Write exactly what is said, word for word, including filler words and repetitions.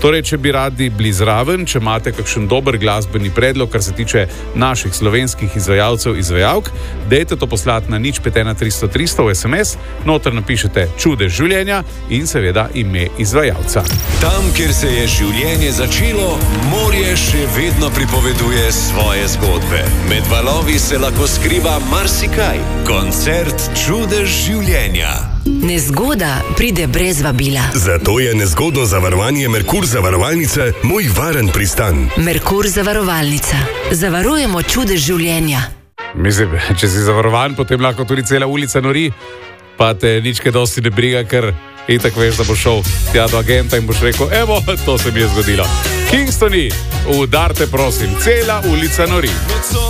Torej, če bi radi bili zraven, če imate kakšen dober glasbeni predlog, kar se tiče naših slovenskih izvajalcev, izvajalk, dejte to poslati na nič pet ena tristo tristo v es em es, noter napišete Čudež življenja in seveda ime izvajalca. Tam, kjer se je življenje začelo, morje še vedno pripoveduje svoje zgodbe. Med valovi se lahko skriva marsikaj. Koncert Čudež življenja. Nezgoda pride brez vabila. Zato je nezgodno zavarovanje Merkur zavarovalnice moj varen pristan. Merkur zavarovalnica. Zavarujemo čudež življenja. Mislim, če si zavarovan, potem lahko tudi cela ulica nori, pa te nič kaj dosti ne briga, ker itak veš, da bo šel tja do agenta in boš rekel, evo, to se mi je zgodilo. Kingstoni, udarte prosim, cela ulica nori.